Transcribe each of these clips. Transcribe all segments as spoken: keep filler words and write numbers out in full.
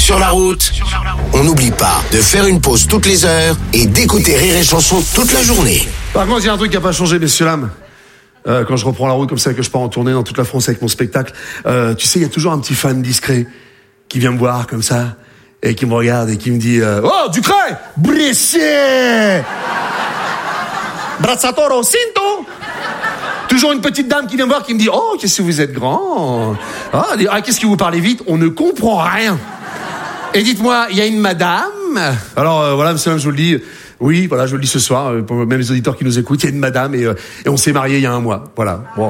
Sur la route, on n'oublie pas de faire une pause toutes les heures et d'écouter Rire et Chanson toute la journée. Par contre, il y a un truc qui n'a pas changé, messieurs, dames. Euh, quand je reprends la route comme ça, que je pars en tournée dans toute la France avec mon spectacle, euh, tu sais, il y a toujours un petit fan discret qui vient me voir comme ça et qui me regarde et qui me dit euh, oh, Ducret, Brescier, Brazzatoro, Cinto. Toujours une petite dame qui vient me voir qui me dit oh, qu'est-ce que vous êtes grand. Ah, ah qu'est-ce que vous parlez vite, on ne comprend rien. Et dites-moi, il y a une madame. Alors euh, voilà, monsieur, je vous le dis. Oui, voilà, je le dis ce soir, pour même les auditeurs qui nous écoutent, il y a une madame et, euh, et on s'est mariés il y a un mois. Voilà. Bon.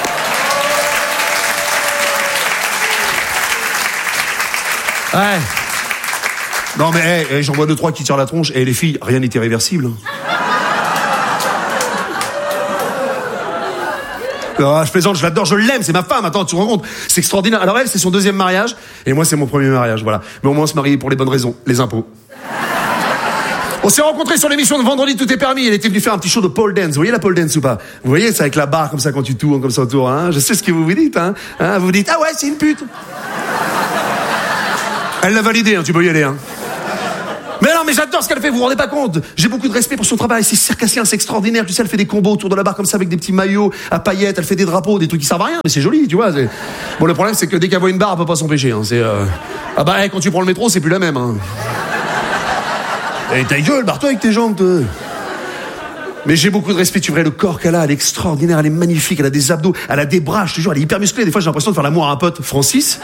Ouais. Non mais hey, hey, j'en vois deux trois qui tirent la tronche et les filles, rien n'est irréversible. Oh, je plaisante, je l'adore, je l'aime, c'est ma femme. Attends, tu te rends compte, c'est extraordinaire. Alors elle, c'est son deuxième mariage et moi, c'est mon premier mariage. Voilà. Mais au moins, on se marie pour les bonnes raisons, les impôts. On s'est rencontrés sur l'émission de Vendredi Tout est permis. Elle était venue faire un petit show de pole dance. Vous voyez la pole dance ou pas? Vous voyez, c'est avec la barre comme ça quand tu tournes comme ça autour. Hein, je sais ce que vous vous dites. Hein, hein vous vous dites ah ouais, c'est une pute. Elle l'a validé. Hein, tu peux y aller. Hein. Mais non, mais j'adore ce qu'elle fait. Vous vous rendez pas compte? J'ai beaucoup de respect pour son travail. C'est circassien, c'est extraordinaire. Tu sais, elle fait des combos autour de la barre comme ça avec des petits maillots à paillettes. Elle fait des drapeaux, des trucs qui servent à rien, mais c'est joli, tu vois. C'est... Bon, le problème c'est que dès qu'elle voit une barre, elle peut pas s'empêcher. Hein, c'est euh... ah bah hey, quand tu prends le métro, c'est plus la même. Hein. Et ta gueule, barre-toi avec tes jambes, toi. Mais j'ai beaucoup de respect, tu verrais le corps qu'elle a, elle est extraordinaire, elle est magnifique, elle a des abdos, elle a des bras, je te jure, elle est hyper musclée. Des fois, j'ai l'impression de faire l'amour à un pote, Francis.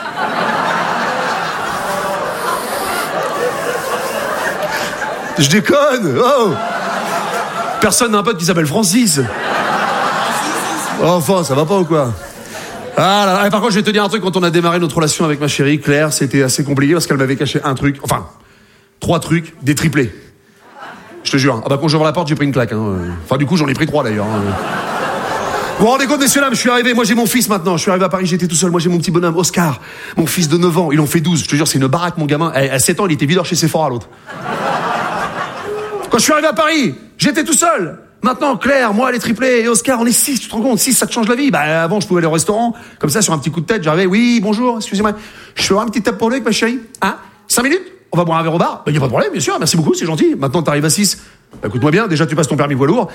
Je déconne, oh. Personne n'a un pote qui s'appelle Francis. Oh, enfin, ça va pas ou quoi? Ah là, là. Par contre, je vais te dire un truc, quand on a démarré notre relation avec ma chérie, Claire, c'était assez compliqué parce qu'elle m'avait caché un truc, enfin... Trois trucs, des triplés. Je te jure. Ah bah quand j'ouvre la porte, j'ai pris une claque. Hein. Enfin du coup, j'en ai pris trois d'ailleurs. Hein. Vous vous rendez compte, messieurs, là, je suis arrivé. Moi, j'ai mon fils maintenant. Je suis arrivé à Paris, j'étais tout seul. Moi, j'ai mon petit bonhomme, Oscar. Mon fils de neuf ans. Il en fait douze. Je te jure, c'est une baraque, mon gamin. À sept ans, il était videur chez Sephora, l'autre. Quand je suis arrivé à Paris, j'étais tout seul. Maintenant, Claire, moi, les triplés et Oscar, on est six. Tu te rends compte? Six, ça te change la vie. Bah, avant, je pouvais aller au restaurant. Comme ça, sur un petit coup de tête, j'arrivais. Oui, bonjour, excusez-moi. Je fais un petit tape pour lui avec ma chérie. Hein? Cinq minutes? On va boire un verre au bar? Bah, y a pas de problème, bien sûr, merci beaucoup, c'est gentil. Maintenant, t'arrives à six. Bah, écoute-moi bien, déjà, tu passes ton permis poids lourd.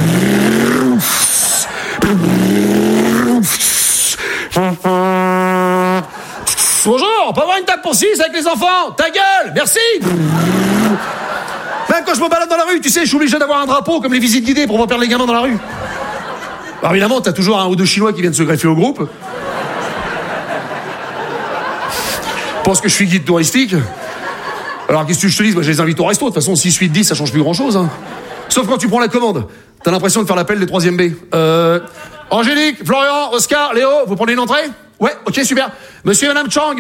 Bonjour, on peut avoir une table pour six avec les enfants? Ta gueule, merci. Même quand je me balade dans la rue, tu sais, je suis obligé d'avoir un drapeau comme les visites guidées pour pas perdre les gamins dans la rue. Alors évidemment, t'as toujours un ou deux Chinois qui viennent se greffer au groupe. Je pense que je suis guide touristique. Alors, qu'est-ce que je te dis? Bah, je les invite au resto. De toute façon, six, huit, dix, ça change plus grand-chose. Hein. Sauf quand tu prends la commande. T'as l'impression de faire l'appel des troisième B. Euh, Angélique, Florian, Oscar, Léo, vous prenez une entrée? Ouais, ok, super. Monsieur et Madame Chang.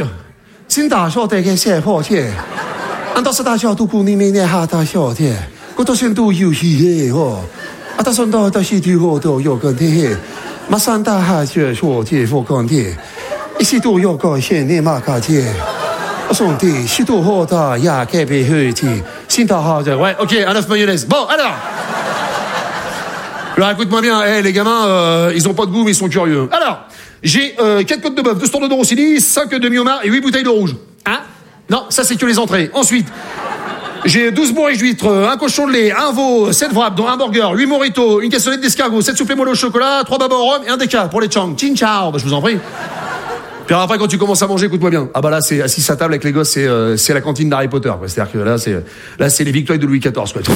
Ouais, ok, un œuf mayonnaise. Bon, alors. Alors, écoute-moi bien, hey, les gamins, euh, ils ont pas de goût, mais ils sont curieux. Alors, j'ai euh, quatre côtes de bœuf, deux stores de Rossini, cinq demi-homards et huit bouteilles de rouge. Hein? Non, ça, c'est que les entrées. Ensuite, j'ai douze bourriches d'huîtres, un cochon de lait, un veau, sept wraps, dont un burger, huit mojitos, une cassolette d'escargot, sept soufflés moelleux au chocolat, trois babas au rhum et un déca pour les Chang. Chin ciao, bah, je vous en prie. Puis après, quand tu commences à manger, écoute-moi bien. Ah bah là, c'est assis à table avec les gosses, c'est euh, c'est la cantine d'Harry Potter. Quoi. C'est-à-dire que là, c'est là, c'est les victoires de Louis quatorze. Quoi.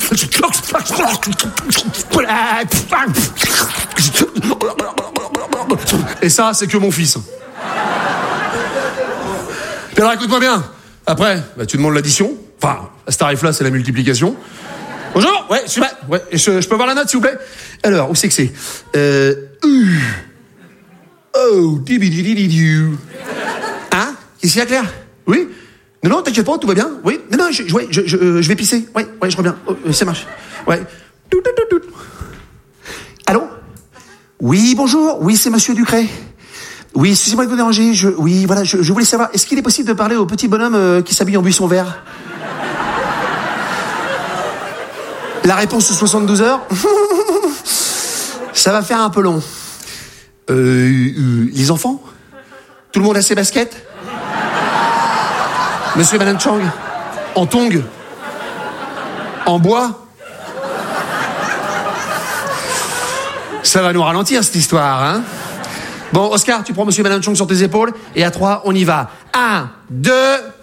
Et ça, c'est que mon fils. Puis alors, écoute-moi bien. Après, bah, tu demandes l'addition. Enfin, à ce tarif-là, c'est la multiplication. Bonjour. Ouais, je suis là. Ouais, je, je peux avoir la note, s'il vous plaît. Alors, où c'est que c'est euh, uh. Oh, dibididididiu. Hein? Qu'est-ce qu'il y a, Claire? Oui? Non, non, t'inquiète pas, tout va bien. Oui? Non, non, je, je, je, je, je vais pisser. Oui, ouais, je reviens. Oh, ça marche. Ouais. Tout, tout, tout, tout. Allô? Oui, bonjour. Oui, c'est Monsieur Ducret. Oui, excusez-moi de vous déranger. Je, oui, voilà, je, je voulais savoir, est-ce qu'il est possible de parler au petit bonhomme euh, qui s'habille en buisson vert? La réponse sous soixante-douze heures? Ça va faire un peu long. Euh, euh, les enfants? Tout le monde a ses baskets? Monsieur et Madame Chang, en tongs, en bois. Ça va nous ralentir, cette histoire, hein? Bon, Oscar, tu prends Monsieur et Madame Chang sur tes épaules, et à trois, on y va. Un, deux...